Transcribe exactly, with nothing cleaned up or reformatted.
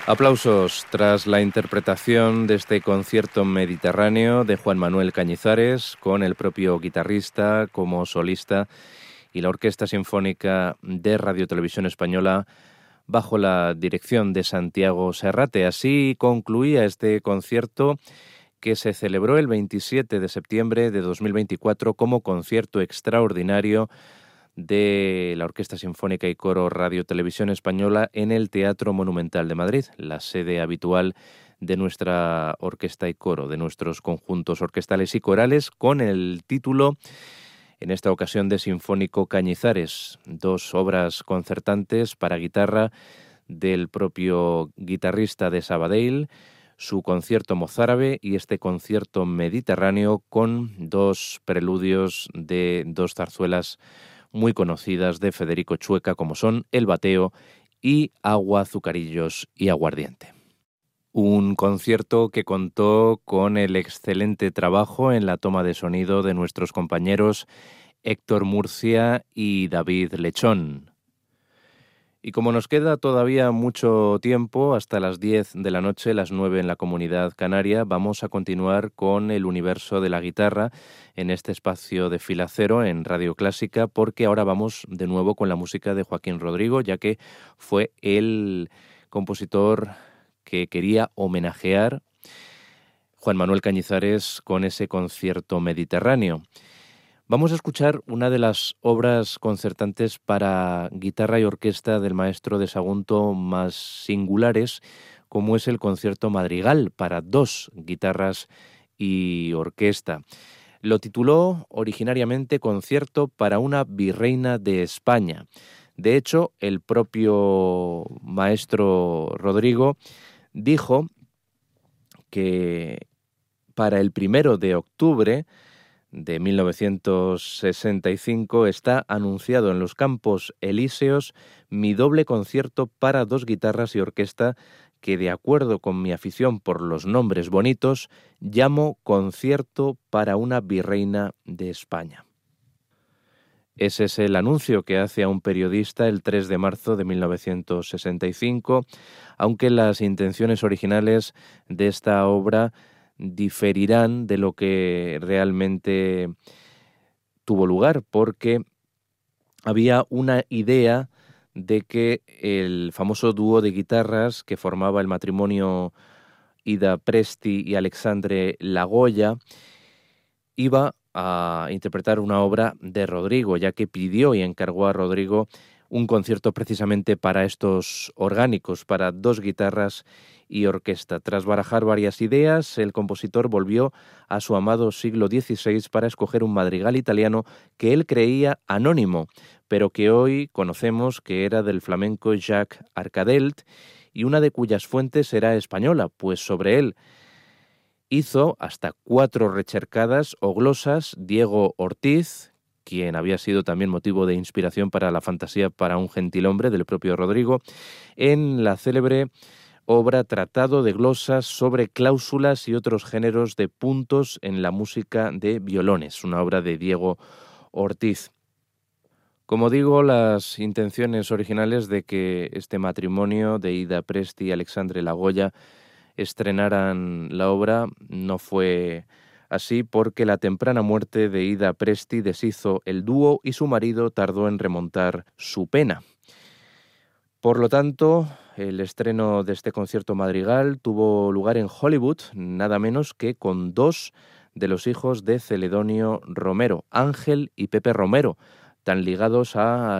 Aplausos tras la interpretación de este concierto mediterráneo de Juan Manuel Cañizares, con el propio guitarrista como solista y la Orquesta Sinfónica de Radio Televisión Española bajo la dirección de Santiago Serrate. Así concluía este concierto que se celebró el veintisiete de septiembre de dos mil veinticuatro como concierto extraordinario de la Orquesta Sinfónica y Coro Radio Televisión Española en el Teatro Monumental de Madrid, la sede habitual de nuestra orquesta y coro, de nuestros conjuntos orquestales y corales, con el título, en esta ocasión, de Sinfónico Cañizares, dos obras concertantes para guitarra del propio guitarrista de Sabadell, su concierto mozárabe y este concierto mediterráneo con dos preludios de dos zarzuelas muy conocidas de Federico Chueca, como son El Bateo y Agua, Azucarillos y Aguardiente. Un concierto que contó con el excelente trabajo en la toma de sonido de nuestros compañeros Héctor Murcia y David Lechón. Y como nos queda todavía mucho tiempo, hasta las diez de la noche, las nueve en la Comunidad Canaria, vamos a continuar con el universo de la guitarra en este espacio de Fila Cero en Radio Clásica, porque ahora vamos de nuevo con la música de Joaquín Rodrigo, ya que fue el compositor que quería homenajear Juan Manuel Cañizares con ese concierto mediterráneo. Vamos a escuchar una de las obras concertantes para guitarra y orquesta del maestro de Sagunto más singulares, como es el concierto madrigal para dos guitarras y orquesta. Lo tituló originariamente Concierto para una virreina de España. De hecho, el propio maestro Rodrigo dijo que para el primero de octubre de mil novecientos sesenta y cinco está anunciado en los Campos Elíseos mi doble concierto para dos guitarras y orquesta que, de acuerdo con mi afición por los nombres bonitos, llamo Concierto para una virreina de España. Ese es el anuncio que hace a un periodista el tres de marzo de mil novecientos sesenta y cinco, aunque las intenciones originales de esta obra diferirán de lo que realmente tuvo lugar, porque había una idea de que el famoso dúo de guitarras que formaba el matrimonio Ida Presti y Alexandre Lagoya iba a interpretar una obra de Rodrigo, ya que pidió y encargó a Rodrigo un concierto precisamente para estos orgánicos, para dos guitarras y orquesta. Tras barajar varias ideas, el compositor volvió a su amado siglo dieciséis para escoger un madrigal italiano que él creía anónimo, pero que hoy conocemos que era del flamenco Jacques Arcadelt, y una de cuyas fuentes era española, pues sobre él hizo hasta cuatro rechercadas o glosas Diego Ortiz, quien había sido también motivo de inspiración para la fantasía para un gentilhombre del propio Rodrigo, en la célebre obra Tratado de glosas sobre cláusulas y otros géneros de puntos en la música de violones, una obra de Diego Ortiz. Como digo, las intenciones originales de que este matrimonio de Ida Presti y Alexandre Lagoya estrenaran la obra no fue así, porque la temprana muerte de Ida Presti deshizo el dúo y su marido tardó en remontar su pena. Por lo tanto, el estreno de este concierto madrigal tuvo lugar en Hollywood, nada menos que con dos de los hijos de Celedonio Romero, Ángel y Pepe Romero, tan ligados a